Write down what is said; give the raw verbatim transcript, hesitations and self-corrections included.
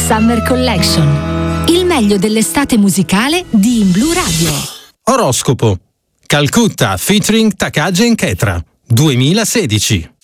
Summer Collection. Il meglio dell'estate musicale di In Blu Radio. Oroscopo. Calcutta featuring Takagi and Ketra duemilasedici.